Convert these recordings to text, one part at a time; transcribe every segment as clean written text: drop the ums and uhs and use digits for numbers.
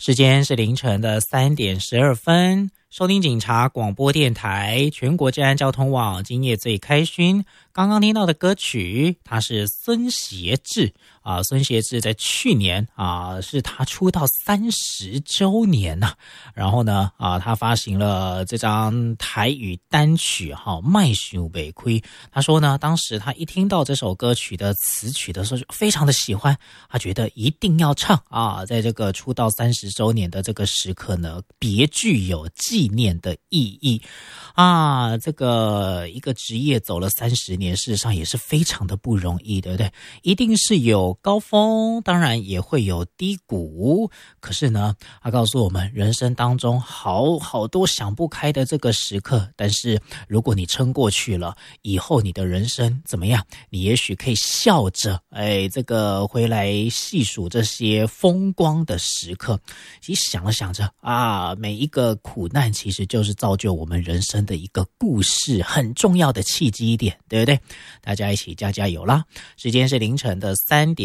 时间是凌晨的3:12，收听警察广播电台全国治安交通网，今夜最开勋。刚刚听到的歌曲，它是孙协志啊，孙协志在去年啊，是他出道30周年呐。然后呢他发行了这张台语单曲哈，卖想袂开。他说呢，当时他一听到这首歌曲的词曲的时候，就非常的喜欢，他觉得一定要唱啊，在这个出道30周年的这个时刻呢，别具有纪念的意义啊。这个一个职业走了30年，事实上也是非常的不容易，对不对？一定是有高峰，当然也会有低谷。可是呢，他告诉我们，人生当中好多想不开的这个时刻，但是如果你撑过去了，以后你的人生怎么样？你也许可以笑着这个回来细数这些风光的时刻。其实想了想着啊，每一个苦难其实就是造就我们人生的一个故事，很重要的契机点，对不对？大家一起加油啦！时间是凌晨的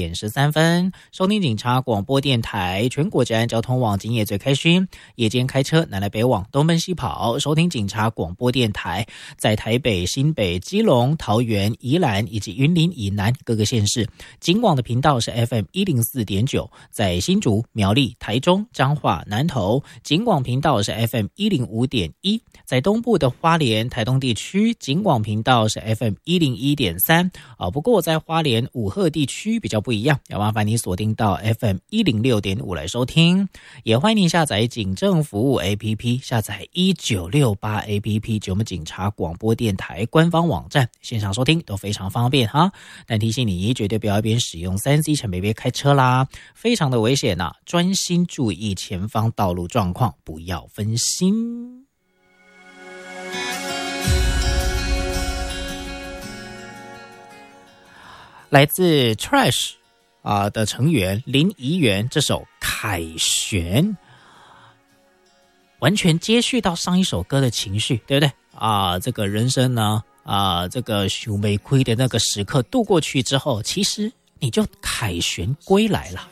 3:13，收听警察广播电台全国治安交通网，今夜最开勋。夜间开车南来北往，东奔西跑，收听警察广播电台，在台北、新北、基隆、桃园、宜兰以及云林以南各个县市，警广的频道是 FM104.9，在新竹、苗栗、台中、彰化、南投，警广频道是 FM105.1，在东部的花莲、台东地区，警广频道是 FM101.3不过在花莲五鹤地区比较不一样，要麻烦你锁定到 FM106.5 来收听。也欢迎你下载警政服务 APP， 下载1968 APP 及我们警察广播电台官方网站，线上收听都非常方便哈。但提醒你，绝对不要一边使用 3C 乘别开车啦，非常的危险啊，专心注意前方道路状况，不要分心。来自 Trash 的成员林怡媛这首凯旋，完全接续到上一首歌的情绪，对不对这个人生呢这个想不开的那个时刻度过去之后，其实你就凯旋归来了。